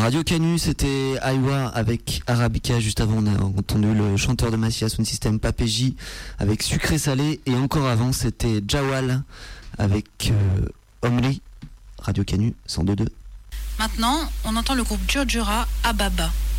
Radio Canu, c'était Aiwa avec Arabica. Juste avant, on a entendu le chanteur de Massilia Sound System, Papéji, avec Sucré Salé. Et encore avant, c'était Jawal avec Omri. Radio Canu 102.2. Maintenant, on entend le groupe Djurdjura Ababa.